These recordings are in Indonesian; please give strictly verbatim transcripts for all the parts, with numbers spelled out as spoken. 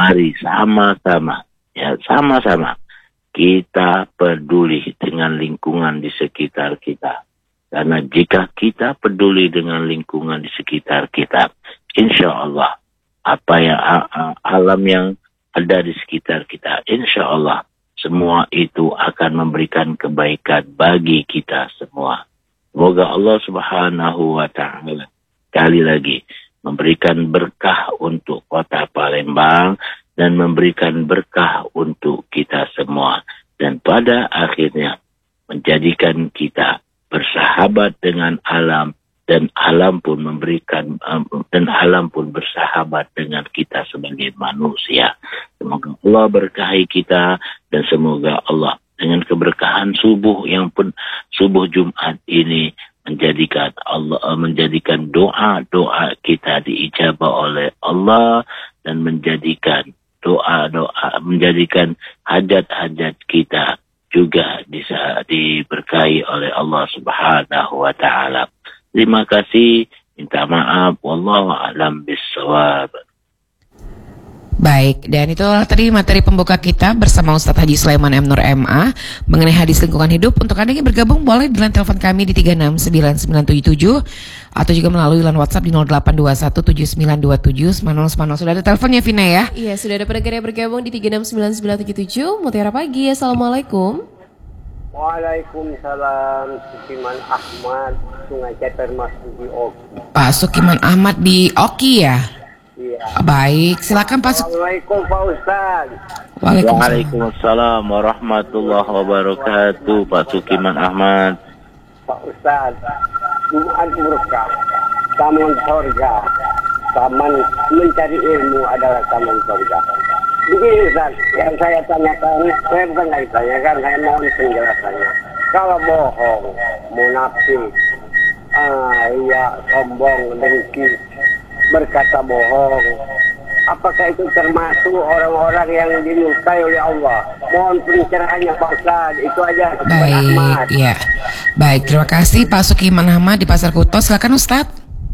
mari sama-sama, ya sama-sama kita peduli dengan lingkungan di sekitar kita. Karena jika kita peduli dengan lingkungan di sekitar kita, insya Allah apa yang alam yang ada di sekitar kita, insya Allah semua itu akan memberikan kebaikan bagi kita semua. Semoga Allah Subhanahu wa Ta'ala sekali lagi memberikan berkah untuk kota Palembang dan memberikan berkah untuk kita semua. Dan pada akhirnya menjadikan kita bersahabat dengan alam, dan alam pun memberikan um, dan alam pun bersahabat dengan kita sebagai manusia. Semoga Allah berkahi kita, dan semoga Allah dengan keberkahan subuh yang pun subuh Jumat ini menjadikan Allah menjadikan doa-doa kita diijabah oleh Allah, dan menjadikan doa-doa menjadikan hajat-hajat kita juga bisa diberkahi oleh Allah Subhanahu wa Ta'ala. Terima kasih, minta maaf, wallahu a'lam bissawab. Baik, dan itu tadi materi pembuka kita bersama Ustadz Haji Sulaiman M. Nur M A mengenai hadis lingkungan hidup. Untuk Anda yang bergabung boleh di line telepon kami di tiga enam sembilan sembilan tujuh tujuh atau juga melalui line WhatsApp di nol delapan dua satu tujuh sembilan dua tujuh sembilan nol sembilan nol. Sudah ada teleponnya, Vina, ya? Iya, sudah ada pendengar yang bergabung di tiga enam sembilan sembilan tujuh tujuh. Mutiara Pagi, Assalamualaikum. Waalaikumsalam. Sukiman Ahmad, Sungai Ceper, Mas di Oki. Pak Sukiman Ahmad di Oki, ya? Iya. Baik, silakan Pak Sukiman. Assalamualaikum Pak Ustaz. Waalaikumsalam. Waalaikumsalam warahmatullahi wabarakatuh, Pak Sukiman Ahmad. Pak Ustaz, Jumat berkah, taman surga, taman mencari ilmu adalah taman surga. Begini Ustaz, yang saya tanyakan, saya bukan lagi tanyakan, saya mohon penjelasannya. Kalau bohong, munafik, ah, iya, sombong, dengki, berkata bohong, apakah itu termasuk orang-orang yang dimurkai oleh Allah? Mohon pencerahannya Pak Ustaz, itu aja. Baik, ya. Baik, terima kasih Pak Sukiman Ahmad di Pasar Kuto. Silakan Ustaz.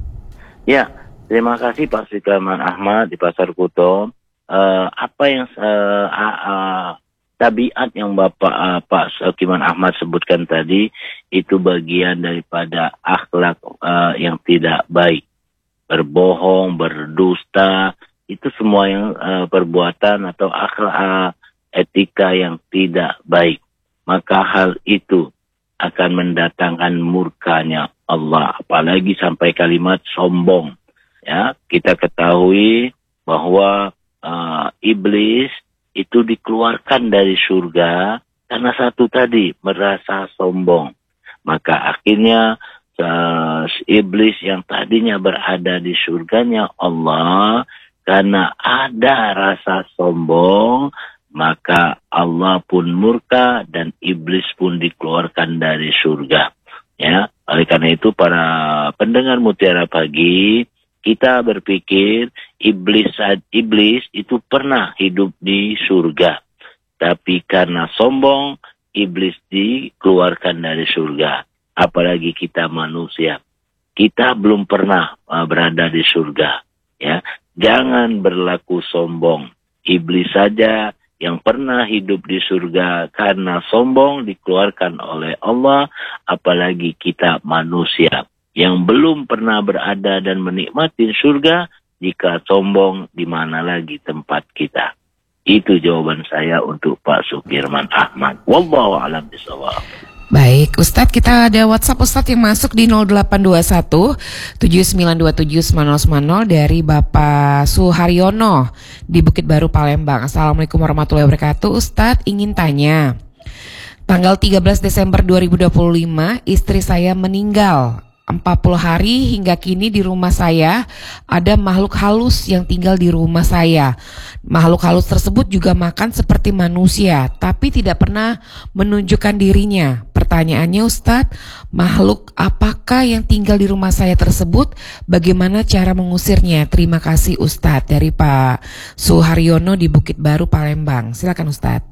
Ya, terima kasih Pak Sukiman Ahmad di Pasar Kuto. Uh, apa yang uh, uh, uh, tabiat yang Bapak uh, Pak Sukiman Ahmad sebutkan tadi itu bagian daripada akhlak uh, yang tidak baik. Berbohong, berdusta, itu semua yang uh, perbuatan atau akhlak uh, etika yang tidak baik. Maka hal itu akan mendatangkan murkanya Allah, apalagi sampai kalimat sombong. Ya, kita ketahui bahwa uh, iblis itu dikeluarkan dari surga karena satu tadi, merasa sombong. Maka akhirnya Uh, iblis yang tadinya berada di surganya Allah, karena ada rasa sombong, maka Allah pun murka dan iblis pun dikeluarkan dari surga. Ya, oleh karena itu para pendengar Mutiara Pagi, kita berpikir iblis iblis itu pernah hidup di surga, tapi karena sombong iblis dikeluarkan dari surga. Apalagi kita manusia, kita belum pernah uh, berada di surga. Ya, jangan berlaku sombong. Iblis saja yang pernah hidup di surga karena sombong dikeluarkan oleh Allah, apalagi kita manusia yang belum pernah berada dan menikmati surga. Jika sombong, di mana lagi tempat kita? Itu jawaban saya untuk Pak Sukiman Ahmad. Wallahu a'lam bishawab. Baik, Ustadz, kita ada WhatsApp Ustadz yang masuk di nol delapan dua satu tujuh sembilan dua tujuh sembilan nol sembilan nol dari Bapak Suharyono di Bukit Baru, Palembang. Assalamualaikum warahmatullahi wabarakatuh. Ustadz, ingin tanya, tanggal tiga belas Desember dua ribu dua puluh lima istri saya meninggal. empat puluh hari hingga kini di rumah saya ada makhluk halus yang tinggal di rumah saya. Makhluk halus tersebut juga makan seperti manusia, tapi tidak pernah menunjukkan dirinya. Pertanyaannya Ustadz, makhluk apakah yang tinggal di rumah saya tersebut? Bagaimana cara mengusirnya? Terima kasih Ustadz, dari Pak Suharyono di Bukit Baru, Palembang. Silakan Ustadz.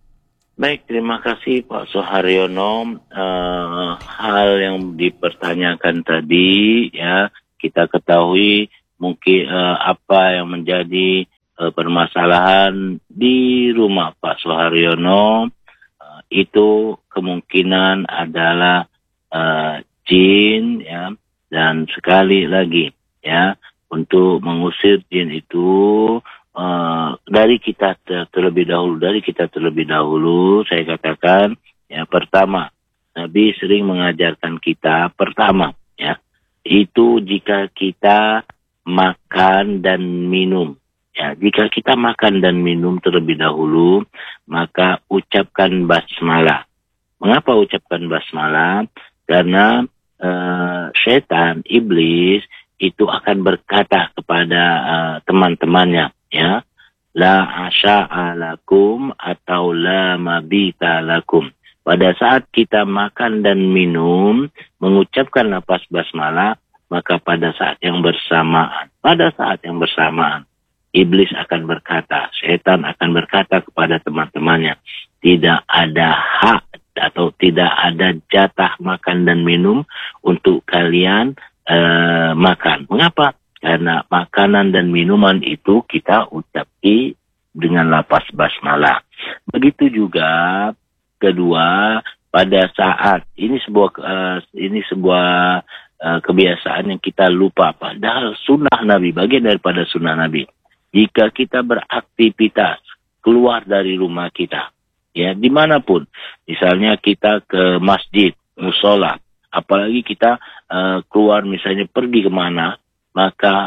Baik, terima kasih Pak Suharyono. Uh, hal yang dipertanyakan tadi, ya, kita ketahui mungkin uh, apa yang menjadi uh, permasalahan di rumah Pak Suharyono uh, itu kemungkinan adalah uh, jin, ya, dan sekali lagi, ya, untuk mengusir jin itu uh, dari kita ter- terlebih dahulu, dari kita terlebih dahulu, saya katakan, ya, pertama, Nabi sering mengajarkan kita, pertama, ya, itu jika kita makan dan minum. Ya, jika kita makan dan minum terlebih dahulu, maka ucapkan basmalah. Mengapa ucapkan basmalah? Karena uh, setan, iblis, itu akan berkata kepada uh, teman-temannya, ya, la asya'a lakum atau la mabita lakum. Pada saat kita makan dan minum, mengucapkan lafaz basmalah, maka pada saat yang bersamaan, pada saat yang bersamaan, iblis akan berkata, setan akan berkata kepada teman-temannya, tidak ada hak atau tidak ada jatah makan dan minum untuk kalian uh, makan. Mengapa? Karena makanan dan minuman itu kita ucapi dengan lafaz basmalah. Begitu juga kedua, pada saat ini sebuah uh, ini sebuah uh, kebiasaan yang kita lupa, padahal sunnah Nabi, bagian daripada sunnah Nabi. Jika kita beraktivitas keluar dari rumah kita, ya, dimanapun, misalnya kita ke masjid, musola, apalagi kita uh, keluar misalnya pergi kemana, maka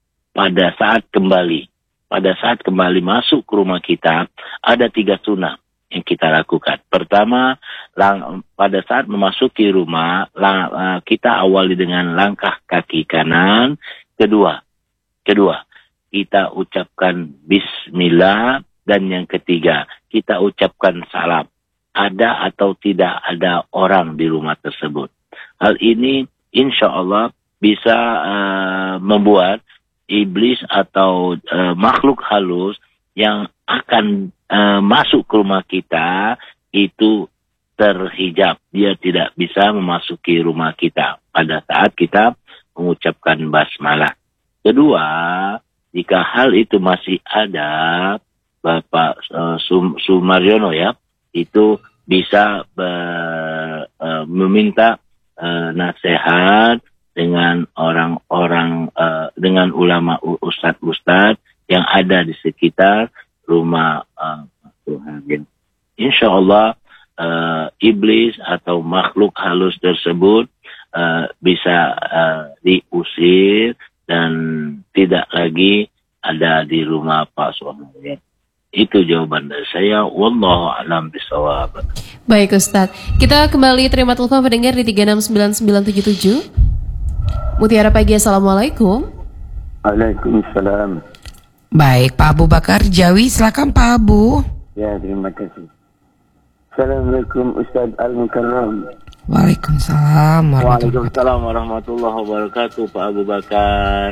pada saat kembali, pada saat kembali masuk ke rumah kita, ada tiga sunnah yang kita lakukan. Pertama, lang, pada saat memasuki rumah, lang, uh, kita awali dengan langkah kaki kanan. Kedua, kedua, kita ucapkan bismillah. Dan yang ketiga, kita ucapkan salam. Ada atau tidak ada orang di rumah tersebut. Hal ini insya Allah bisa uh, membuat iblis atau uh, makhluk halus yang akan uh, masuk ke rumah kita itu terhijab. Dia tidak bisa memasuki rumah kita pada saat kita mengucapkan basmalah. Kedua, jika hal itu masih ada, Bapak uh, Sum- Sumaryono, ya, itu bisa uh, uh, meminta uh, nasihat dengan orang-orang, uh, dengan ulama ustadz-ustadz yang ada di sekitar rumah uh, Tuhan. Insya Allah uh, iblis atau makhluk halus tersebut uh, bisa uh, diusir dan tidak lagi ada di rumah Pak Suharyono. Itu jawaban dari saya. Wallahu a'lam bishawab. Baik Ustadz, kita kembali terima telepon pendengar di tiga enam sembilan sembilan tujuh tujuh. Mutiara Pagi, Assalamualaikum. Waalaikumsalam. Baik, Pak Abu Bakar Jawi, silakan Pak Abu. Ya, terima kasih. Assalamualaikum Ustaz Al-Mukarram. Waalaikumsalam warahmatullahi Waalaikumsalam warahmatullahi wabarakatuh, Pak Abu Bakar.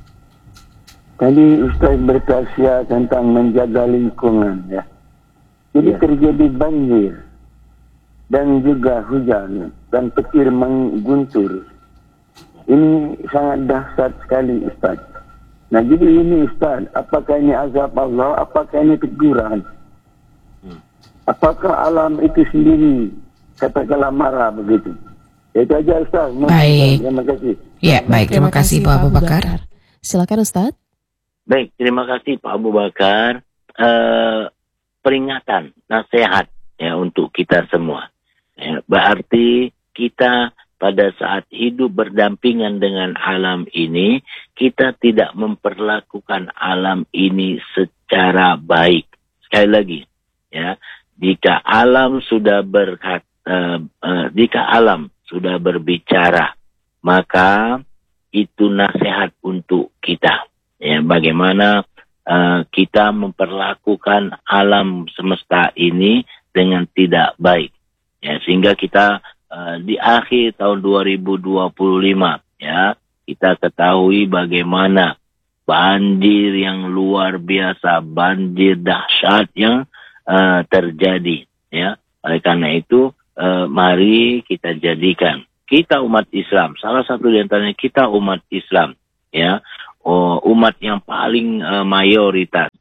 Tadi Ustaz bertausiah tentang menjaga lingkungan, ya. Jadi ya, terjadi banjir dan juga hujan dan petir mengguntur. Ini sangat dahsyat sekali Ustaz. Nah, jadi ini Ustaz, apakah ini azab Allah, apakah ini teguran? Hmm. Apakah alam itu sendiri katakanlah marah begitu? Itu aja Ustaz. Baik. Terima kasih. Ya, baik. Terima, terima kasih Pak Abu Bakar. Bakar. Silakan Ustaz. Baik, terima kasih Pak Abu Bakar. Uh, peringatan, nasihat, ya, untuk kita semua. Ya, berarti kita pada saat hidup berdampingan dengan alam ini, kita tidak memperlakukan alam ini secara baik. Sekali lagi, ya, jika alam sudah berkata, uh, uh, jika alam sudah berbicara, maka itu nasihat untuk kita. Ya, bagaimana uh, kita memperlakukan alam semesta ini dengan tidak baik. Ya, sehingga kita Uh, di akhir tahun dua ribu dua puluh lima, ya, kita ketahui bagaimana banjir yang luar biasa, banjir dahsyat yang uh, terjadi, ya. Oleh karena itu, uh, mari kita jadikan kita umat Islam, salah satu di antaranya kita umat Islam, ya, oh, umat yang paling uh, mayoritas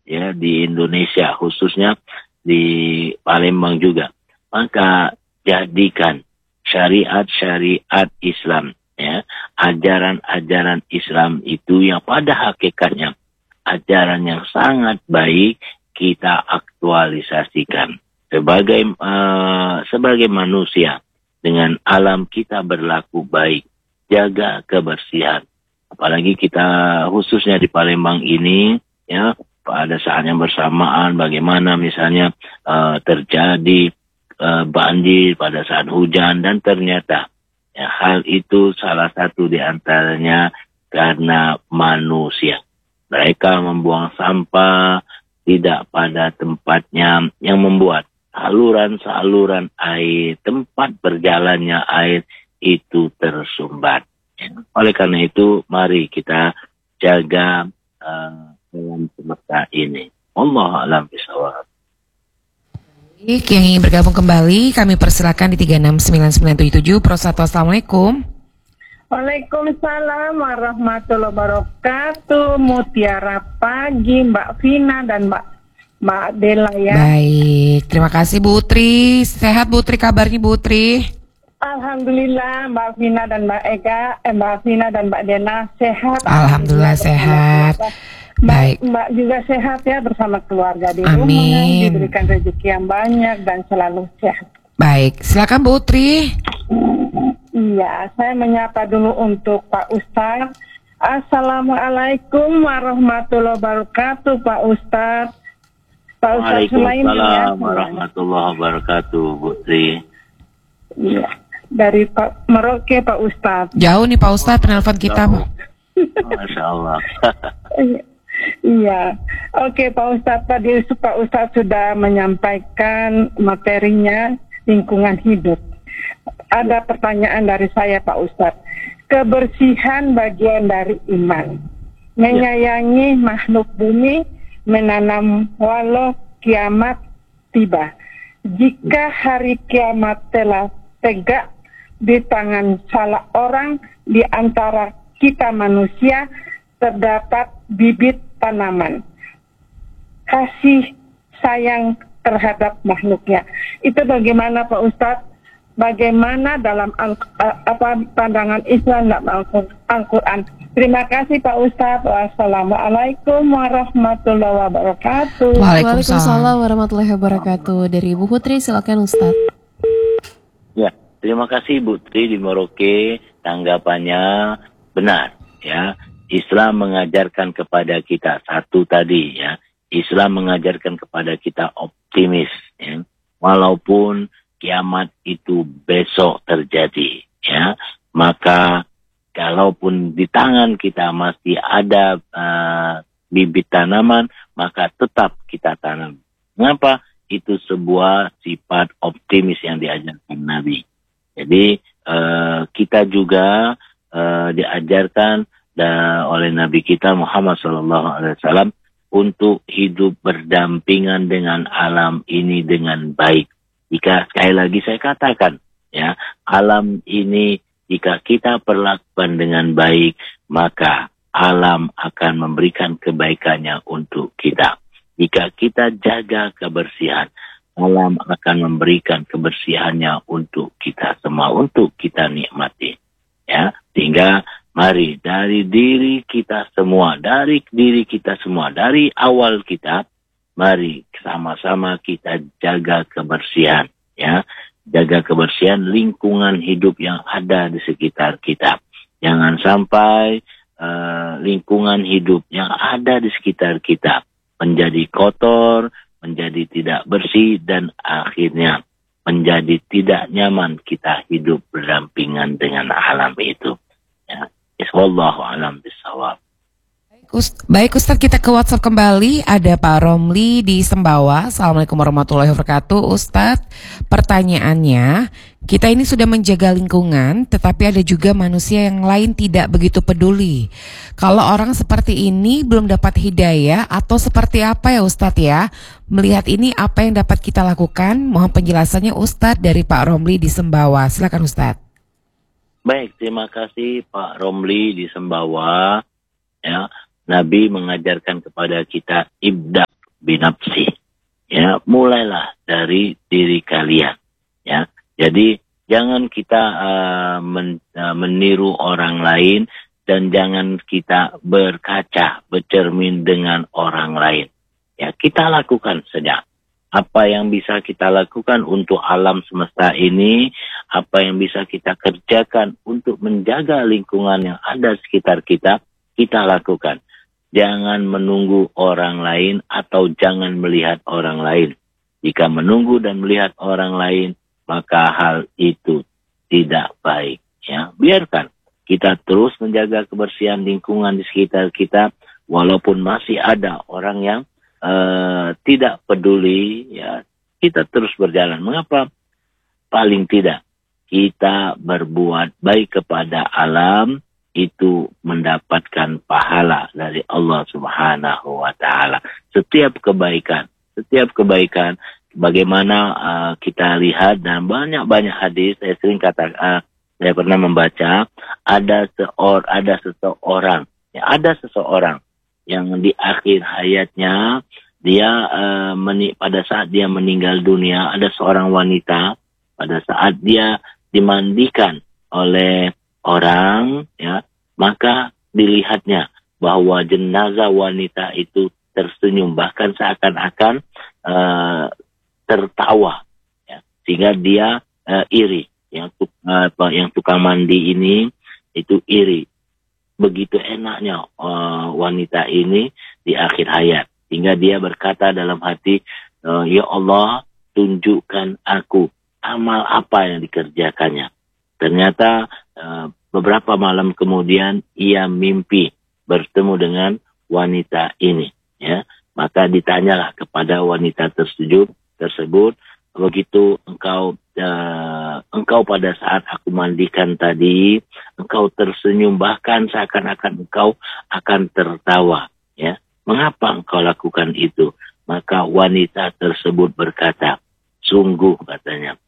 ya di Indonesia, khususnya di Palembang juga. Maka jadikan syariat-syariat Islam, ya, ajaran-ajaran Islam itu yang pada hakikatnya ajaran yang sangat baik, kita aktualisasikan sebagai uh, sebagai manusia. Dengan alam kita berlaku baik, jaga kebersihan. Apalagi kita khususnya di Palembang ini, ya, pada saat yang bersamaan bagaimana misalnya uh, terjadi uh, banjir pada saat hujan, dan ternyata ya, hal itu salah satu di antaranya karena manusia. Mereka membuang sampah tidak pada tempatnya, yang membuat saluran-saluran air, tempat berjalannya air itu tersumbat. Oleh karena itu, mari kita jaga uh, alam semesta ini. Wallahu a'lam bishawab. Baik, yang ingin bergabung kembali, kami persilakan di tiga enam sembilan sembilan tujuh tujuh. Prosatu, assalamualaikum. Waalaikumsalam warahmatullahi wabarakatuh. Mutiara pagi Mbak Vina dan Mbak Mbak Dela ya. Baik, terima kasih Bu Tri. Sehat Bu Tri, kabarnya Bu Tri? Alhamdulillah Mbak Vina dan Mbak Ega, eh, Mbak Vina dan Mbak Dela sehat. Alhamdulillah sehat. Mbak, Baik. Mbak juga sehat ya bersama keluarga di Amin. rumah, diberikan rezeki yang banyak dan selalu sehat. Baik, silakan Bu Tri. Iya, saya menyapa dulu untuk Pak Ustadz. Assalamualaikum warahmatullahi wabarakatuh Pak Ustadz. Pak Ustadz Sulaiman ya. Waalaikumsalam warahmatullahi wabarakatuh, Bu Tri. Iya, dari Pak Merauke Pak Ustadz. Jauh nih Pak Ustadz penelpon kita. Masya Allah. Iya, oke Pak Ustadz, tadi Pak Ustadz sudah menyampaikan materinya lingkungan hidup. Ada pertanyaan dari saya Pak Ustadz. Kebersihan bagian dari iman. Menyayangi makhluk bumi, menanam walau kiamat tiba. Jika hari kiamat telah tegak di tangan salah orang di antara kita manusia, terdapat bibit tanaman kasih sayang terhadap makhluknya. Itu bagaimana Pak Ustadz? Bagaimana dalam al, apa pandangan Islam dalam Al-Quran? Terima kasih Pak Ustadz. Wassalamualaikum warahmatullahi wabarakatuh. Waalaikumsalam warahmatullahi wabarakatuh. Dari Ibu Putri, silakan Ustadz. Ya, terima kasih Bu Tri di Merauke. Tanggapannya benar, ya. Islam mengajarkan kepada kita satu tadi, ya. Islam mengajarkan kepada kita optimis, ya. Walaupun kiamat itu besok terjadi, ya. Maka kalaupun di tangan kita masih ada uh, bibit tanaman, maka tetap kita tanam. Mengapa? Itu sebuah sifat optimis yang diajarkan Nabi. Jadi uh, kita juga uh, diajarkan da, oleh Nabi kita Muhammad Sallallahu Alaihi Wasallam untuk hidup berdampingan dengan alam ini dengan baik. Jika sekali lagi saya katakan, ya, alam ini jika kita perlakukan dengan baik, maka alam akan memberikan kebaikannya untuk kita. Jika kita jaga kebersihan, alam akan memberikan kebersihannya untuk kita semua, untuk kita nikmati. Ya, sehingga mari dari diri kita semua, dari diri kita semua, dari awal kita, mari sama-sama kita jaga kebersihan, ya. Jaga kebersihan lingkungan hidup yang ada di sekitar kita. Jangan sampai uh, lingkungan hidup yang ada di sekitar kita menjadi kotor, menjadi tidak bersih, dan akhirnya menjadi tidak nyaman kita hidup berdampingan dengan alam itu. Ya. Wallahu a'lam bishawab. Baik Ustadz, kita ke WhatsApp kembali. Ada Pak Romli di Sembawa. Assalamualaikum warahmatullahi wabarakatuh. Ustadz, pertanyaannya, kita ini sudah menjaga lingkungan, tetapi ada juga manusia yang lain tidak begitu peduli. Kalau orang seperti ini belum dapat hidayah atau seperti apa ya Ustadz ya? Melihat ini apa yang dapat kita lakukan? Mohon penjelasannya Ustadz dari Pak Romli di Sembawa. Silakan Ustadz. Baik, terima kasih Pak Romli di Sembawa. Ya. Nabi mengajarkan kepada kita ibda binafsi. Ya, mulailah dari diri kalian. Ya, jadi jangan kita uh, men, uh, meniru orang lain dan jangan kita berkaca, bercermin dengan orang lain. Ya, kita lakukan saja apa yang bisa kita lakukan untuk alam semesta ini, apa yang bisa kita kerjakan untuk menjaga lingkungan yang ada sekitar kita, kita lakukan. Jangan menunggu orang lain atau jangan melihat orang lain. Jika menunggu dan melihat orang lain, maka hal itu tidak baik. Ya, biarkan kita terus menjaga kebersihan lingkungan di sekitar kita, walaupun masih ada orang yang uh, tidak peduli. Ya, kita terus berjalan. Mengapa? Paling tidak kita berbuat baik kepada alam, itu mendapatkan pahala dari Allah Subhanahu wa Ta'ala. Setiap kebaikan, setiap kebaikan, bagaimana uh, kita lihat dan banyak-banyak hadis, saya sering kata, uh, saya pernah membaca, ada seor, ada seseorang, ya, ada seseorang yang di akhir hayatnya dia uh, meni, pada saat dia meninggal dunia, ada seorang wanita pada saat dia dimandikan oleh orang, ya, maka dilihatnya bahwa jenazah wanita itu tersenyum, bahkan seakan-akan uh, tertawa, ya, sehingga dia uh, iri. Yang, uh, yang tukang mandi ini itu iri. Begitu enaknya uh, wanita ini di akhir hayat, sehingga dia berkata dalam hati, uh, ya Allah, tunjukkan aku amal apa yang dikerjakannya. Ternyata uh, beberapa malam kemudian ia mimpi bertemu dengan wanita ini, ya. Maka ditanyalah kepada wanita tersebut, tersebut begitu engkau uh, engkau pada saat aku mandikan tadi, engkau tersenyum, bahkan seakan-akan engkau akan tertawa, ya. Mengapa engkau lakukan itu? Maka wanita tersebut berkata, sungguh, katanya,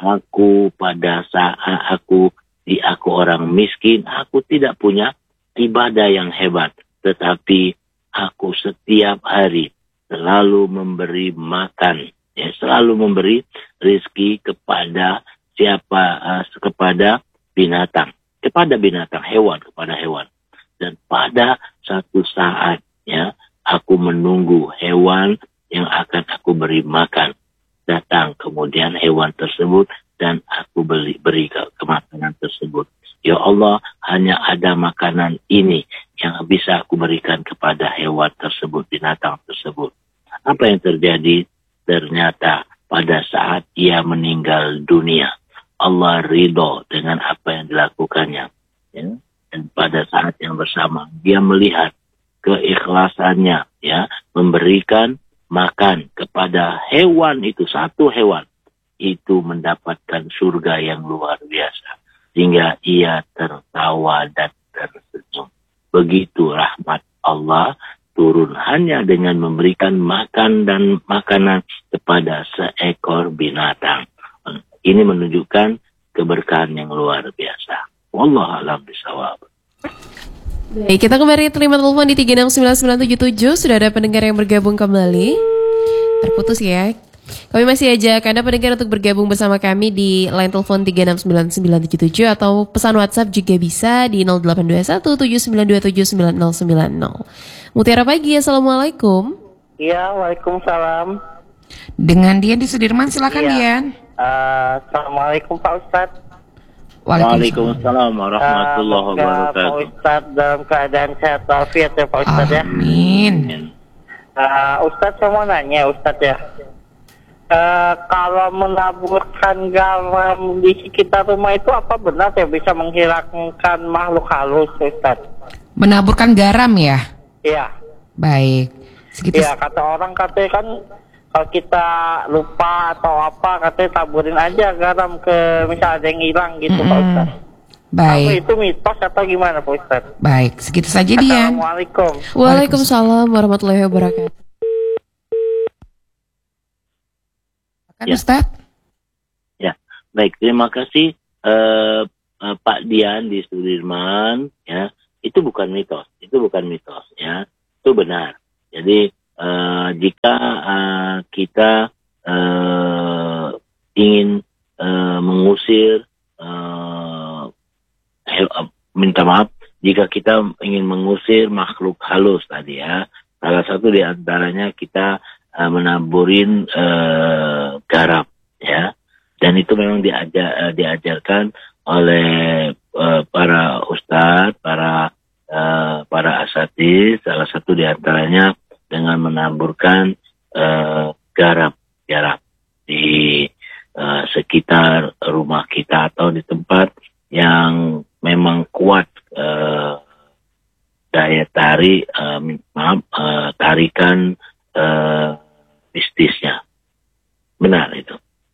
aku pada saat aku di aku orang miskin, aku tidak punya ibadah yang hebat, tetapi aku setiap hari selalu memberi makan, ya, selalu memberi rezeki kepada siapa, uh, kepada binatang, kepada binatang, hewan, kepada hewan. Dan pada satu saat, ya, aku menunggu hewan yang akan aku beri makan. Datang kemudian hewan tersebut dan aku beli, beri ke, ke makanan tersebut. Ya Allah, hanya ada makanan ini yang bisa aku berikan kepada hewan tersebut, binatang tersebut. Apa yang terjadi? Ternyata pada saat ia meninggal dunia, Allah ridho dengan apa yang dilakukannya. Ya? Dan pada saat yang bersama, dia melihat keikhlasannya, ya, memberikan makan kepada hewan itu, satu hewan itu mendapatkan surga yang luar biasa, sehingga ia tertawa dan tersenyum. Begitu rahmat Allah turun hanya dengan memberikan makan dan makanan kepada seekor binatang. Ini menunjukkan keberkahan yang luar biasa. Wallahu a'lam bishawab. Baik, kita kembali terima telepon di tiga enam sembilan sembilan tujuh tujuh. Sudah ada pendengar yang bergabung kembali. Terputus ya. Kami masih ajak Anda pendengar untuk bergabung bersama kami di line telepon tiga enam sembilan sembilan tujuh tujuh atau pesan WhatsApp juga bisa di nol delapan dua satu tujuh sembilan dua tujuh sembilan nol sembilan nol. Mutiara Pagi, Assalamualaikum. Iya, Waalaikumsalam. Dengan Dian di Sudirman, silakan Iya. Dian. Uh, Assalamualaikum Pak Ustadz. Waalaikumsalam warahmatullahi Uh, wabarakatuh. Pak Ustadz dalam keadaan sehat walafiat ya Pak Ustadz ya. Amin. Uh, Ustadz saya mau nanya Ustadz ya. Uh, kalau menaburkan garam di sekitar rumah itu apa benar ya bisa menghilangkan makhluk halus Ustadz? Menaburkan garam ya? Iya. Baik. Segitu. Iya, kata orang katanya kan kalau kita lupa atau apa katanya taburin aja garam ke misalnya ada yang hilang gitu Mm-mm. Pak Ustadz. Baik. Apa itu mitos atau gimana Pak Ustadz? Baik, segitu saja Dian. Assalamualaikum. Waalaikumsalam warahmatullahi wabarakatuh. Kan Ya. Ustaz? Ya, baik. Terima kasih uh, uh, Pak Dian di Sudirman. Ya, itu bukan mitos. Itu bukan mitos. Ya, itu benar. Jadi uh, jika uh, kita uh, ingin uh, mengusir, uh, minta maaf, jika kita ingin mengusir makhluk halus tadi ya, salah satu di antaranya kita uh, menaburin uh, garam ya, dan itu memang diajar, uh, diajarkan oleh uh, para ustadz, para uh, para asatidz, salah satu di antaranya dengan menaburkan uh, garam, garam di uh, sekitar rumah kita atau di tempat yang memang kuat uh, daya tarik, uh, maaf, uh, tarikan uh, mistisnya. Benar itu.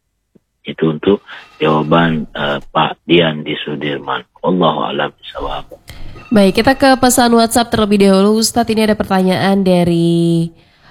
Itu untuk jawaban uh, Pak Dian di Sudirman. Allahu a'lam bishawab. Baik, kita ke pesan WhatsApp terlebih dahulu. Ustadz, ini ada pertanyaan dari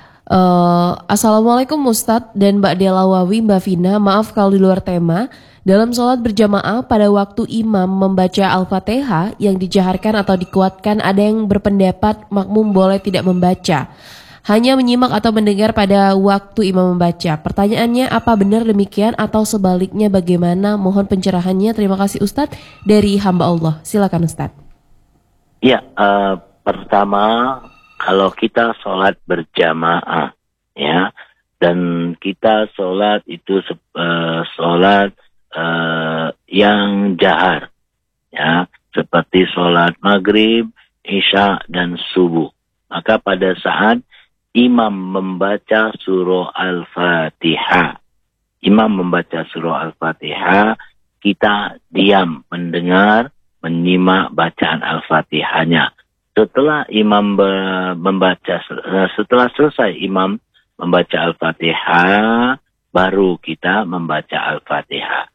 uh, Assalamualaikum Ustadz dan Mbak Delawawi, Mbak Vina. Maaf kalau di luar tema. Dalam sholat berjamaah pada waktu imam membaca Al-Fatihah yang dijaharkan atau dikuatkan, ada yang berpendapat makmum boleh tidak membaca, hanya menyimak atau mendengar pada waktu imam membaca. Pertanyaannya, apa benar demikian atau sebaliknya bagaimana? Mohon pencerahannya. Terima kasih Ustadz dari hamba Allah. Silakan Ustadz. Ya, uh, pertama kalau kita sholat berjamaah ya, dan kita sholat itu uh, sholat uh, yang jahar ya, seperti sholat maghrib, isya dan subuh, maka pada saat imam membaca surah Al-Fatihah, imam membaca surah Al-Fatihah, kita diam mendengar, menyimak bacaan Al-Fatihahnya. Setelah imam be- membaca, setelah selesai imam membaca Al-Fatihah, baru kita membaca Al-Fatihah.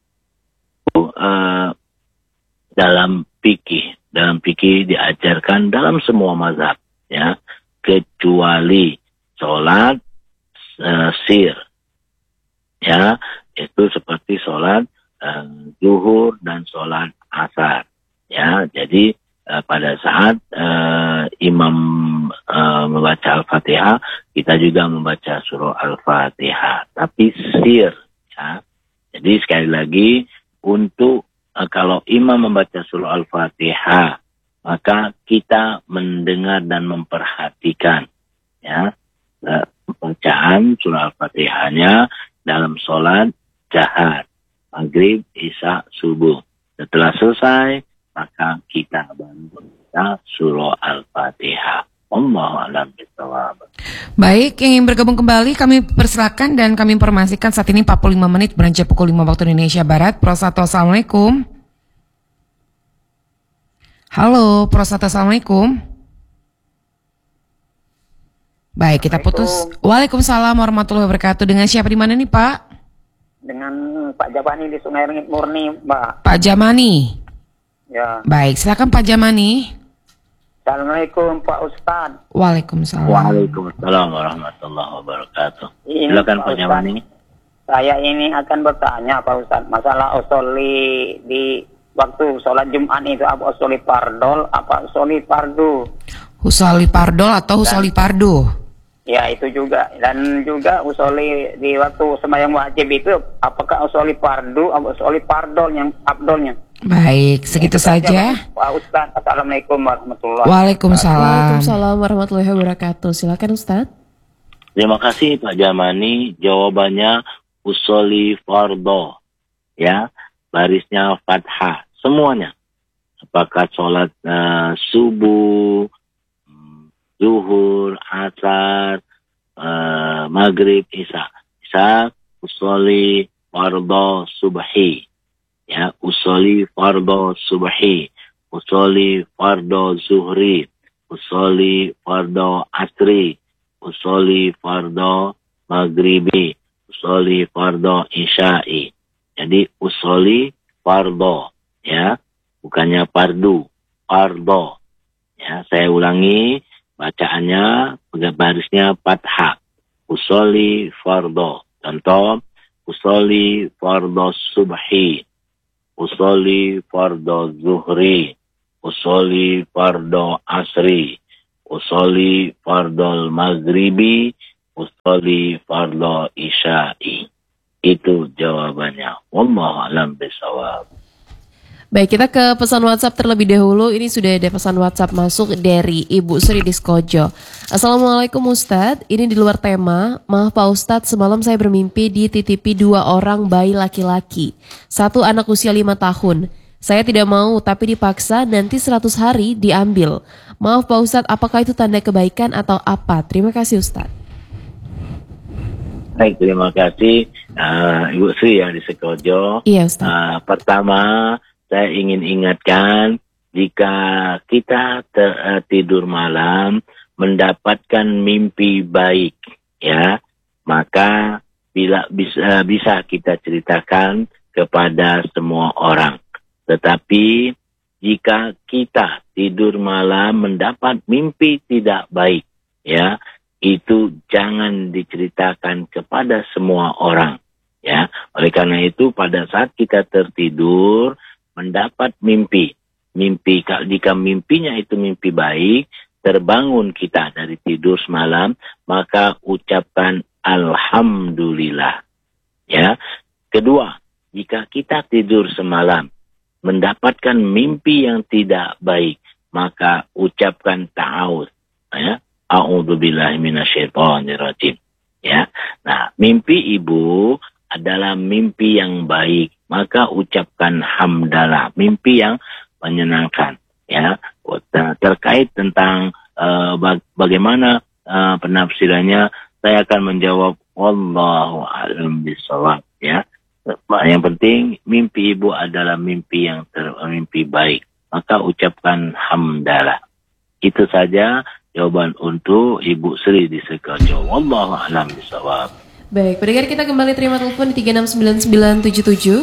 Uh, dalam fikih, dalam fikih diajarkan dalam semua mazhab, ya, kecuali sholat uh, sir, ya, itu seperti sholat uh, zuhur dan sholat asar, ya. Jadi uh, pada saat uh, imam uh, membaca Al-Fatihah, kita juga membaca surah Al-Fatihah, tapi sir, ya. Jadi sekali lagi, untuk uh, kalau imam membaca surah Al-Fatihah, maka kita mendengar dan memperhatikan, ya, uh, bacaan surah Al-Fatihahnya dalam sholat jahar, maghrib, isya, subuh. Setelah selesai, maka kita baru membaca surah Al-Fatihah. Allahu a'lam bishawab. Baik, yang ingin bergabung kembali kami persilakan dan kami informasikan saat ini empat puluh lima menit beranjak pukul lima waktu Indonesia Barat. Prosato, assalamualaikum. Halo, Prosato, assalamualaikum. Baik, kita putus. Waalaikumsalam warahmatullahi wabarakatuh. Dengan siapa di mana nih, Pak? Dengan Pak Jamani di Sungai Rengit Murni, Mbak. Pak Jamani. Ya. Baik, silakan Pak Jamani. Assalamualaikum Pak Ustadz. Waalaikumsalam. Waalaikumsalam warahmatullahi wabarakatuh. Ini, silakan Pak Pak Jamani. Saya ini akan bertanya Pak Ustadz, masalah usoli di waktu sholat Jumat itu, apa usoli pardol, apa usoli pardu? Usoli pardol atau usoli pardu? Ya itu juga, dan juga usoli di waktu sembahyang wajib itu, apakah usoli pardu atau usoli pardol yang abdolnya? Baik, segitu ya, saja. Pak Ustadz, assalamualaikum warahmatullahi wabarakatuh. Waalaikumsalam. Waalaikumsalam warahmatullahi wabarakatuh. Silakan Ustadz. Terima kasih Pak Jamani. Jawabannya usoli fardo, ya, barisnya fathah, semuanya. Apakah sholat uh, subuh, zuhur, asar, uh, maghrib, isya. Isya, usoli fardo subhi. Ya, usoli fardo subhi, usoli fardo zuhri, usoli fardo asri, usoli fardo maghribi, usoli fardo isya'i. Jadi usoli fardo, ya, bukannya pardu, fardo. Ya, saya ulangi bacaannya, barisnya fathah. Usoli fardo. Contoh, usoli fardo subhi, usoli fardo zuhri, usoli fardo asri, usolli fardol maghribi, usolli fardol isya'i. Itu jawabannya. Wallahu a'lam bishawab. Baik, kita ke pesan WhatsApp terlebih dahulu. Ini sudah ada pesan WhatsApp masuk dari Ibu Sri di Skojo. Assalamualaikum Ustadz, ini di luar tema. Maaf Pak Ustadz, semalam saya bermimpi dititipi dua orang bayi laki-laki. Satu anak usia lima tahun. Saya tidak mau tapi dipaksa, nanti seratus hari diambil. Maaf Pak Ustadz, apakah itu tanda kebaikan atau apa? Terima kasih Ustadz. Baik, terima kasih uh, Ibu Sri yang di Skojo. Iya Ustadz. Uh, pertama, saya ingin ingatkan, jika kita ter, uh, tidur malam mendapatkan mimpi baik, ya, maka bila bisa bisa kita ceritakan kepada semua orang. Tetapi jika kita tidur malam mendapat mimpi tidak baik, ya, itu jangan diceritakan kepada semua orang, ya. Oleh karena itu pada saat kita tertidur mendapat mimpi, mimpi jika mimpinya itu mimpi baik, terbangun kita dari tidur semalam, maka ucapkan alhamdulillah. Ya. Kedua, jika kita tidur semalam mendapatkan mimpi yang tidak baik, maka ucapkan ta'awudz, ya. A'udzubillahi minasyaitonirrajim. Ya. Nah, mimpi ibu adalah mimpi yang baik, maka ucapkan hamdalah, mimpi yang menyenangkan, ya. Terkait tentang uh, baga- bagaimana uh, penafsirannya, saya akan menjawab wallahu a'lam bishawab, ya. Yang penting mimpi ibu adalah mimpi yang ter- mimpi baik, maka ucapkan hamdalah. Itu saja jawaban untuk Ibu Sri di Sekojo. Wallahu a'lam bishawab. Baik, pendengar kita kembali terima telepon di tiga enam sembilan sembilan tujuh tujuh.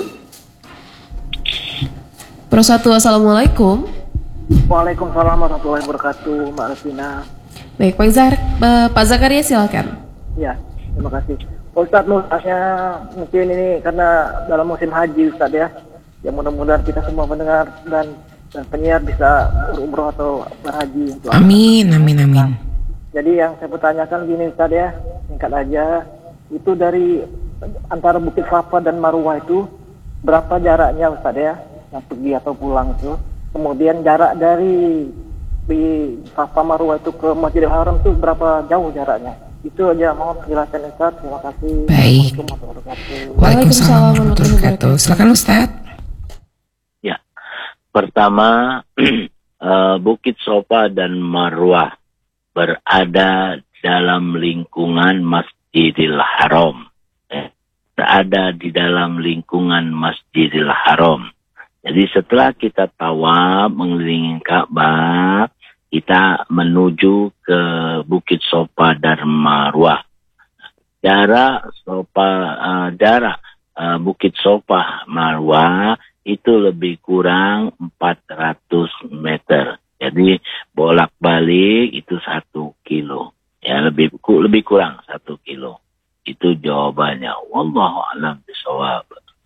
Pro satu, assalamualaikum. Waalaikumsalam warahmatullahi wabarakatuh, Mbak Rafina. Baik, Pak Zar, Pak Zakaria silakan. Ya, terima kasih. Ustadz, Ustadznya mungkin ini karena dalam musim haji Ustadz ya. Ya mudah-mudahan kita semua mendengar dan dan penyiar bisa berumroh atau berhaji. Amin, amin, amin. Jadi yang saya pertanyakan gini Ustadz ya, singkat aja. Itu dari antara Bukit Safa dan Marwah itu berapa jaraknya Ustadz ya, yang pergi atau pulang itu. Kemudian jarak dari di Safa Marwah itu ke Masjidil Haram itu berapa jauh jaraknya. Itu aja, mohon penjelasan Ustadz. Terima kasih. Baik. Waalaikumsalam warahmatullahi wabarakatuh. Silakan Ustadz. Ya, pertama Bukit Safa dan Marwah berada dalam lingkungan Masjidil Haram, eh, berada di dalam lingkungan Masjidil Haram. Jadi setelah kita tawaf mengelilingi Ka'bah, kita menuju ke Bukit Safa dan Marwah. Jarak Safa, uh, jarak uh, Bukit Safa Marwah itu lebih kurang empat ratus meter. Jadi bolak-balik itu satu kilo. Ya, lebih lebih kurang satu kilo. Itu jawabannya. Wallahu a'lam bishawab.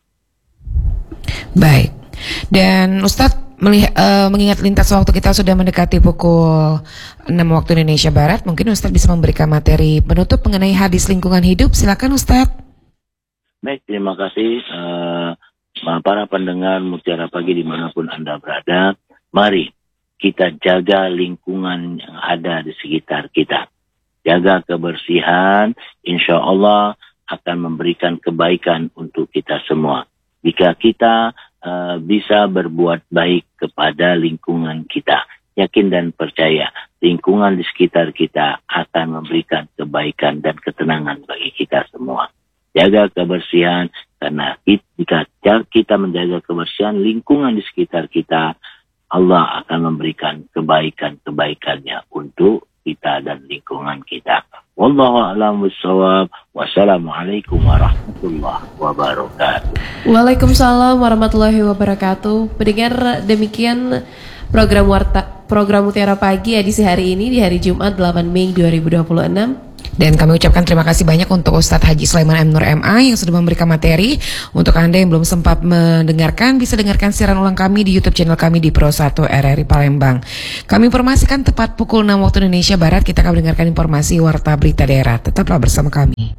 Baik. Dan Ustadz melihat, uh, mengingat lintas waktu kita sudah mendekati pukul enam waktu Indonesia Barat, mungkin Ustadz bisa memberikan materi penutup mengenai hadis lingkungan hidup. Silakan Ustadz. Baik, terima kasih uh, para pendengar Mutiara Pagi dimanapun Anda berada. Mari kita jaga lingkungan yang ada di sekitar kita. Jaga kebersihan, insya Allah akan memberikan kebaikan untuk kita semua. Jika kita uh, bisa berbuat baik kepada lingkungan kita, yakin dan percaya, lingkungan di sekitar kita akan memberikan kebaikan dan ketenangan bagi kita semua. Jaga kebersihan, karena jika kita menjaga kebersihan lingkungan di sekitar kita, Allah akan memberikan kebaikan-kebaikannya untuk kita dan lingkungan kita. Wallahu a'lam bishawab. Wassalamualaikum warahmatullahi wabarakatuh. Waalaikumsalam warahmatullahi wabarakatuh. Pendengar, demikian program Warta program Mutiara Pagi edisi hari ini di hari Jumat delapan Mei dua ribu dua puluh enam. Dan kami ucapkan terima kasih banyak untuk Ustadz Haji Sulaiman M. Nur M A yang sudah memberikan materi. Untuk Anda yang belum sempat mendengarkan, bisa dengarkan siaran ulang kami di YouTube channel kami di Pro satu R R I Palembang. Kami informasikan tepat pukul enam waktu Indonesia Barat, kita akan mendengarkan informasi Warta Berita Daerah. Tetaplah bersama kami.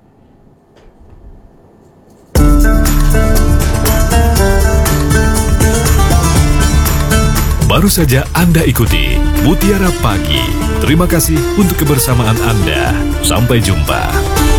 Baru saja Anda ikuti Mutiara Pagi. Terima kasih untuk kebersamaan Anda. Sampai jumpa.